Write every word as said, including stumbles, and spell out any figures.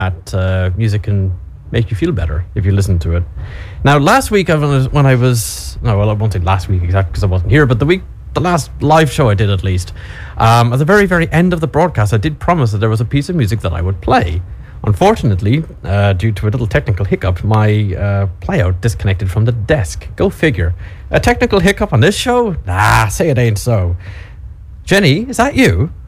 at uh, music can make you feel better if you listen to it. Now, last week I was, when I was, no, well, I won't say last week exactly because I wasn't here, but the week, the last live show I did at least, um, at the very, very end of the broadcast, I did promise that there was a piece of music that I would play. Unfortunately, uh, due to a little technical hiccup, my uh, playout disconnected from the desk. Go figure. A technical hiccup on this show? Nah, say it ain't so. Jenny, is that you?